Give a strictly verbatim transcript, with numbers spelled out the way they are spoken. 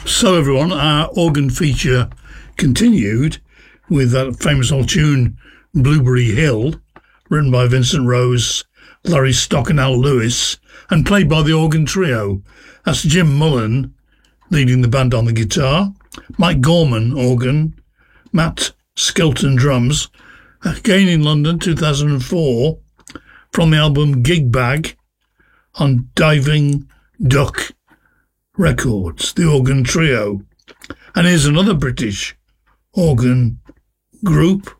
So everyone, our organ feature continued with that famous old tune, Blueberry Hill, written by Vincent Rose, Larry Stock and Al Lewis, and played by the organ trio. That's Jim Mullen leading the band on the guitar, Mike Gorman, organ, Matt Skelton, drums, again in London, two thousand four, from the album Gig Bag on Diving Duck Records, the organ trio. And here's another British organ group,